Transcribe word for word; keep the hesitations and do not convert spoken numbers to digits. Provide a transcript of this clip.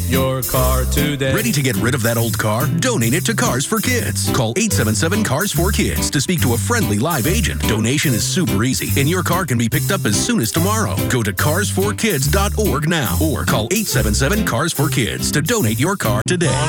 your car today. Ready to get rid of that old car? Donate it to Cars for Kids. Call eight seven seven, C A R S four kids to speak to a friendly live agent. Donation is super easy, and your car can be picked up as soon as tomorrow. Go to cars for kids dot org now or call eight seven seven, C A R S four kids to donate your car today.